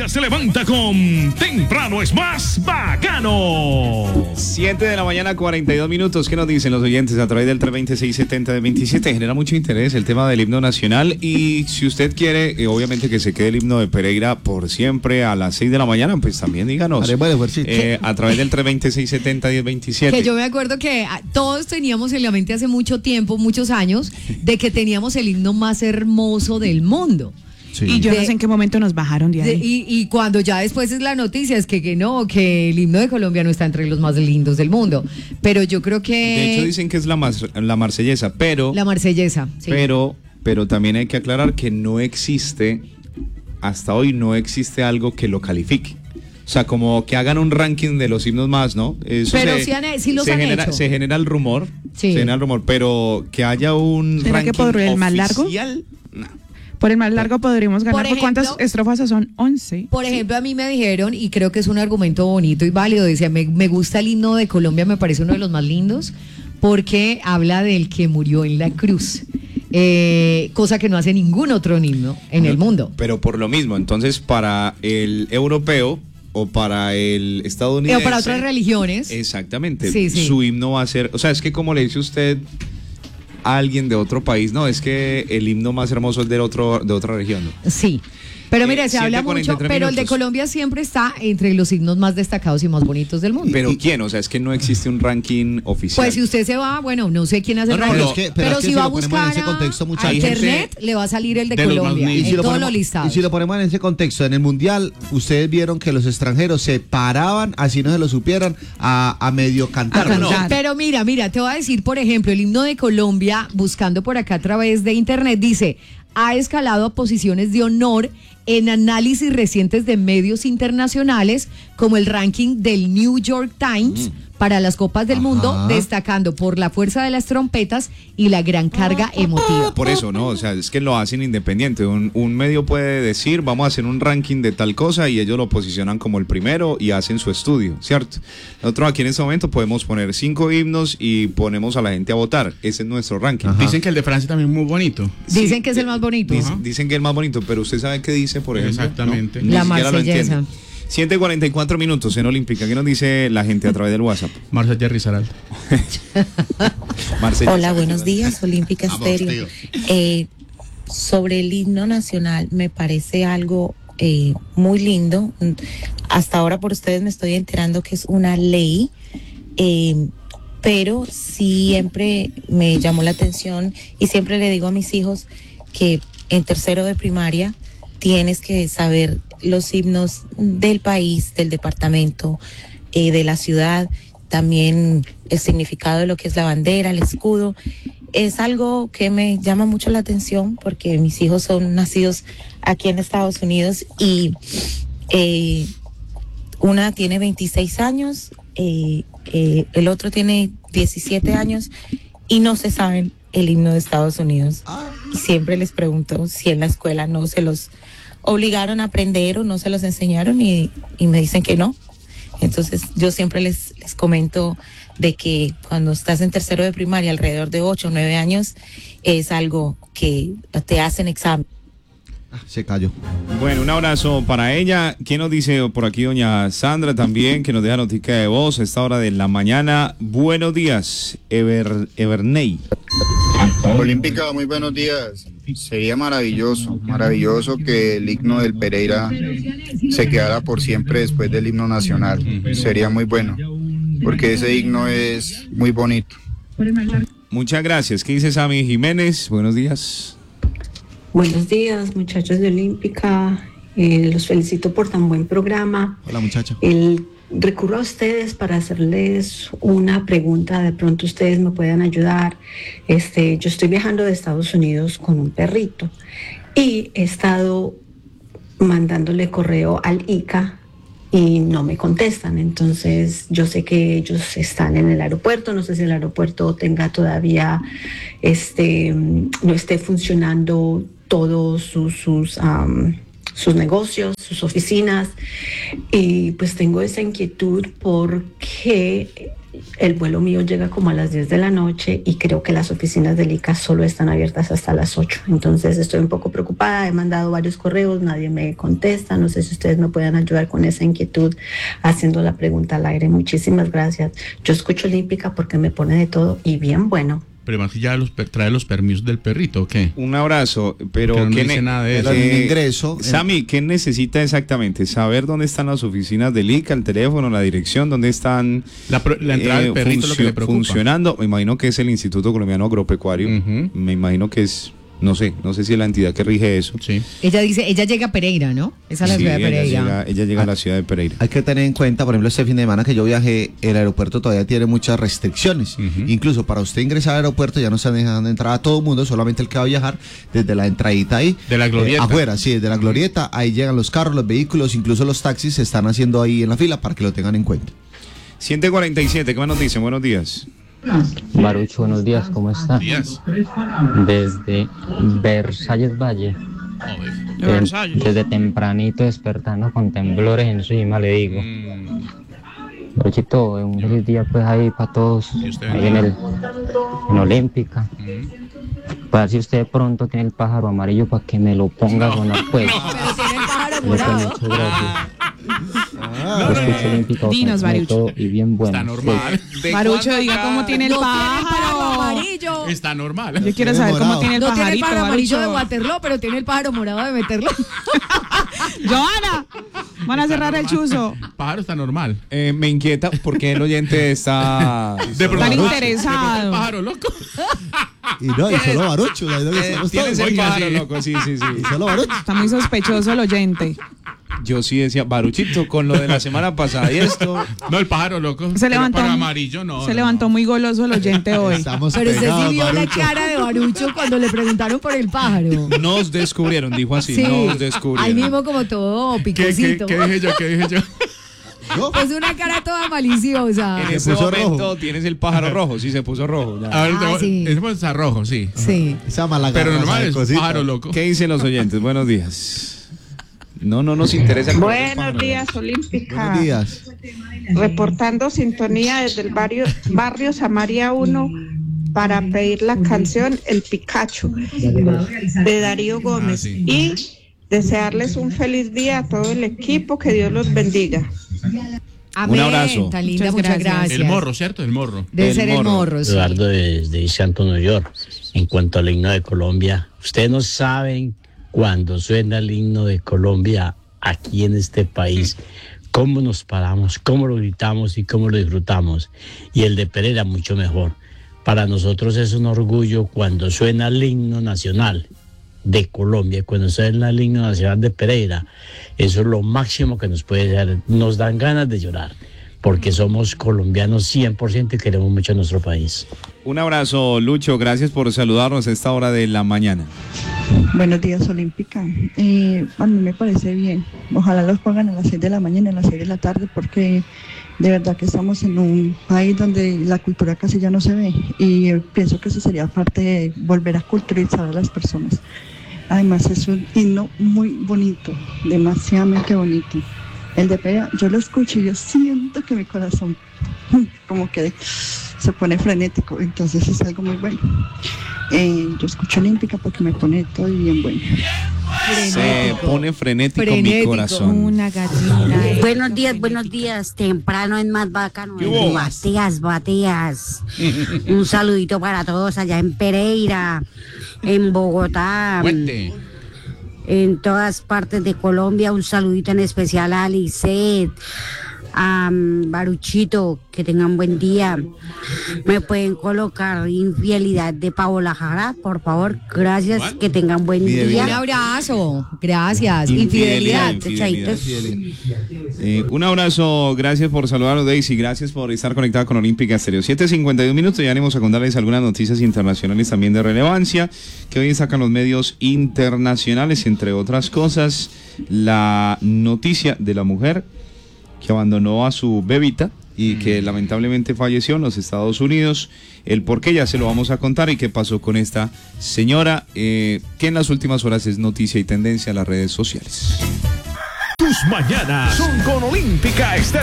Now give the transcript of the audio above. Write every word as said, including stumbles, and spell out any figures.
día se levanta con Temprano es más bacano. siete de la mañana, cuarenta y dos minutos. ¿Qué nos dicen los oyentes a través del tres dos seis, siete cero de veintisiete? Genera mucho interés el tema del himno nacional. Y si usted quiere, eh, obviamente que se quede el himno de Pereira por siempre a las seis de la mañana, pues también díganos. Eh, a través del tres dos seis, siete cero, uno cero dos siete. Que yo me acuerdo que todos teníamos en la mente hace mucho tiempo, muchos años, de que teníamos el himno más hermoso del mundo. Sí. Y yo de, no sé en qué momento nos bajaron de ahí. De, y, y cuando ya después es la noticia, es que, que no, que el himno de Colombia no está entre los más lindos del mundo. Pero yo creo que... De hecho dicen que es la, mas, la marsellesa, pero... La marsellesa, sí. Pero, pero también hay que aclarar que no existe, hasta hoy no existe algo que lo califique. O sea, como que hagan un ranking de los himnos más, ¿no? Eso pero se, sí, han, sí los se han genera, hecho. Se genera el rumor, sí. se genera el rumor, pero que haya un ¿será ranking que por el más largo? Oficial, no. Por el más largo podríamos ganar. Por, ejemplo, ¿por cuántas estrofas son? once. Por ejemplo, a mí me dijeron, y creo que es un argumento bonito y válido, decía, me, me gusta el himno de Colombia, me parece uno de los más lindos, porque habla del que murió en la cruz. Eh, cosa que no hace ningún otro himno en no, el mundo. Pero por lo mismo, entonces para el europeo o para el estadounidense... O para otras religiones. Exactamente. Sí, sí. Su himno va a ser... O sea, es que como le dice usted a alguien de otro país, no, es que el himno más hermoso es del otro, de otra región, ¿no? Sí. Pero mire, eh, se habla mucho, pero minutos. El de Colombia siempre está entre los himnos más destacados y más bonitos del mundo. ¿Pero quién? O sea, es que no existe un ranking oficial. Pues si usted se va, bueno, no sé quién hace no, el no, ranking, pero, es que, pero, pero es que si, si va a lo buscar en ese contexto, a, a internet, gente, le va a salir el de, de Colombia, en si todos ponemos, los listados. Y si lo ponemos en ese contexto, en el Mundial, ustedes vieron que los extranjeros se paraban, así no se lo supieran, a, a medio cantar. A ¿no? cantar. Pero mira, mira, te voy a decir, por ejemplo, el himno de Colombia, buscando por acá a través de internet, dice, ha escalado a posiciones de honor en análisis recientes de medios internacionales, como el ranking del New York Times mm. para las Copas del Ajá. Mundo, destacando por la fuerza de las trompetas y la gran carga emotiva. Por eso, ¿no? O sea, es que lo hacen independiente. Un, un medio puede decir, vamos a hacer un ranking de tal cosa, y ellos lo posicionan como el primero y hacen su estudio, ¿cierto? Nosotros aquí en este momento podemos poner cinco himnos y ponemos a la gente a votar. Ese es nuestro ranking. Ajá. Dicen que el de Francia también es muy bonito. Dicen sí, que es el más bonito. Dicen, dicen que es el más bonito, pero usted sabe qué dice, por ejemplo. Exactamente. ¿no? La marsellesa. siete cuarenta y cuatro minutos en Olímpica. ¿Qué nos dice la gente a través del WhatsApp? Marcella Rizaralda. Hola, buenos días, Olímpica Estéreo. Eh, sobre el himno nacional, me parece algo eh, muy lindo. Hasta ahora por ustedes me estoy enterando que es una ley, eh, pero siempre me llamó la atención y siempre le digo a mis hijos que en tercero de primaria tienes que saber los himnos del país, del departamento, eh, de la ciudad, también el significado de lo que es la bandera, el escudo. Es algo que me llama mucho la atención porque mis hijos son nacidos aquí en Estados Unidos y eh, una tiene veintiséis años, eh, eh, el otro tiene diecisiete años y no se saben el himno de Estados Unidos. Y siempre les pregunto si en la escuela no se los obligaron a aprender o no se los enseñaron y, y me dicen que no. Entonces yo siempre les, les comento de que cuando estás en tercero de primaria, alrededor de ocho o nueve años, es algo que te hacen examen. Se cayó. Bueno, un abrazo para ella. ¿Quién nos dice por aquí? Doña Sandra también, que nos deja noticia de voz a esta hora de la mañana. Buenos días, Ever, Everney. Olímpica, muy buenos días. Sería maravilloso, maravilloso que el himno del Pereira se quedara por siempre después del himno nacional. Sería muy bueno, porque ese himno es muy bonito. Muchas gracias. ¿Qué dice Sammy Jiménez? Buenos días. Buenos días, muchachos de Olímpica. Eh, los felicito por tan buen programa. Hola, muchacha. El, recurro a ustedes para hacerles una pregunta. De pronto ustedes me puedan ayudar. Este, yo estoy viajando de Estados Unidos con un perrito y he estado mandándole correo al I C A y no me contestan. Entonces yo sé que ellos están en el aeropuerto, no sé si el aeropuerto tenga todavía, este, no esté funcionando todos sus, sus, um, sus negocios, sus oficinas, y pues tengo esa inquietud porque el vuelo mío llega como a las diez de la noche y creo que las oficinas del I C A solo están abiertas hasta las ocho. Entonces estoy un poco preocupada, he mandado varios correos, nadie me contesta. No sé si ustedes me pueden ayudar con esa inquietud haciendo la pregunta al aire. Muchísimas gracias. Yo escucho Olímpica porque me pone de todo y bien bueno. Pero más que ya los, trae los permisos del perrito, ¿o qué? Un abrazo, pero no ¿qué dice ne- nada de eso. eh, ingreso. Sammy, ¿qué necesita exactamente? ¿Saber dónde están las oficinas del I C A, el teléfono, la dirección, dónde están La, pro- la entrada del perrito es lo que le preocupa. funcionando? Me imagino que es el Instituto Colombiano Agropecuario. Ujú. Me imagino que es, no sé, no sé si es la entidad que rige eso. Sí. Ella dice, ella llega a Pereira, ¿no? Esa es la Sí, ciudad de ella Pereira. llega, ella llega a la ciudad de Pereira. Hay que tener en cuenta, por ejemplo, este fin de semana que yo viajé, el aeropuerto todavía tiene muchas restricciones. Ujú. Incluso para usted ingresar al aeropuerto ya no están dejando entrar a todo el mundo, solamente el que va a viajar desde la entradita ahí. De la glorieta. Eh, afuera, sí, desde la glorieta. Ahí llegan los carros, los vehículos, incluso los taxis se están haciendo ahí en la fila para que lo tengan en cuenta. siete cuarenta y siete, ¿qué más nos dicen? Buenos días. Baruch, buenos días, ¿cómo está? Días. Desde Versalles Valle, De de- Versalles. desde tempranito despertando con temblores encima, le digo. Mm, Baruchito, un feliz día pues ahí para todos, Dios te ahí en, el, en Olímpica. mm. Para ver si usted pronto tiene el pájaro amarillo para que me lo ponga a sonar pues. Pero tiene el pájaro Le pues, morado. muchas gracias. Ah, Yo escucho Olímpica, Dinos, bastante Baruch. todo y bien bueno. Está normal. ¿De Marucho, cuándo diga acá? cómo tiene el No tiene el pájaro pájaro. amarillo. Está normal. Yo quiero Tiene saber cómo morado. tiene el No tiene el pajarito, pájaro amarillo de Barucho. Waterloo, pero tiene el pájaro morado de meterlo. Joana, van a cerrar el chuzo. Pájaro está normal. Eh, me inquieta porque el oyente está... De pronto- Están de pronto interesados. el pájaro loco. Y no, y solo Barucho, ahí donde Eh, estamos tienes todos. el Oiga, pájaro sí. loco, sí, sí, sí. Y solo Barucho. Está muy sospechoso el oyente. Yo sí decía, Baruchito, con lo de la semana pasada y esto... No, el pájaro loco. Se Pero levantó, para amarillo no. se no, levantó no. muy goloso el oyente hoy. Estamos Pero usted sí pegados, vio la Barucho. cara de Barucho cuando le preguntaron por el pájaro. Nos descubrieron, dijo así, Sí, nos descubrieron. ahí mismo como todo ¿Qué, qué, picosito. qué dije yo? ¿Qué dije yo? ¿No? Pues una cara toda maliciosa. En Se este puso momento rojo. tienes el pájaro rojo, sí se puso rojo. ya. A ver, Ah, te- sí. es pues, está rojo, sí. Sí. Esa mala Pero garraza normal de es cosita. pájaro loco. ¿Qué dicen los oyentes? Buenos días. No, no nos interesa. el pájaro Buenos días, rojo. Olímpica. Buenos días. Reportando sintonía desde el barrio, barrio Samaria uno para pedir la canción El Pikachu de Darío Gómez Ah, sí. y desearles un feliz día a todo el equipo, que Dios los bendiga. Amén. abrazo. Tan linda, Muchas muchas gracias. gracias. El morro, ¿cierto? El morro. Debe El ser el morro. morro, sí. Eduardo desde East Hampton, New York. En cuanto al himno de Colombia, ustedes no saben cuando suena el himno de Colombia aquí en este país, cómo nos paramos, cómo lo gritamos y cómo lo disfrutamos. Y el de Pereira mucho mejor. Para nosotros es un orgullo cuando suena el himno nacional de Colombia, cuando suena el himno nacional de Pereira. Eso es lo máximo que nos puede dar. Nos dan ganas de llorar, porque somos colombianos cien por ciento y queremos mucho a nuestro país. Un abrazo, Lucho. Gracias por saludarnos a esta hora de la mañana. Buenos días, Olímpica. Eh, a mí me parece bien. Ojalá los pongan a las seis de la mañana, a las seis de la tarde, porque de verdad que estamos en un país donde la cultura casi ya no se ve. Y eh, pienso que eso sería parte de volver a culturizar a las personas. Además, es un himno muy bonito, demasiadamente bonito. El de Pereira, yo lo escucho y yo siento que mi corazón como que se pone frenético, entonces es algo muy bueno. Eh, yo escucho Olímpica porque me pone todo bien bueno. Se pone frenético, mi Frenético. corazón. Una gallina. Buenos días, buenos días. Temprano es más bacano. ¿Qué hubo? Bateas, bateas. Un saludito para todos allá en Pereira, en Bogotá, Fuerte. en todas partes de Colombia. Un saludito en especial a Lisset, a um, Baruchito, que tengan buen día. Me pueden colocar Infidelidad de Paola Jara, por favor. Gracias, ¿Cuál? que tengan buen Mide Un día. abrazo. Gracias. Infidelidad, Infidelidad. infidelidad. Eh, un abrazo, gracias por saludarnos, Daisy, gracias por estar conectada con Olímpica Estéreo. siete cincuenta y dos minutos, ya venimos a contarles algunas noticias internacionales también de relevancia que hoy sacan los medios internacionales, entre otras cosas, la noticia de la mujer que abandonó a su bebita y que lamentablemente falleció en los Estados Unidos. El por qué ya se lo vamos a contar y qué pasó con esta señora, eh, que en las últimas horas es noticia y tendencia en las redes sociales. Tus mañanas son con Olímpica Estéreo.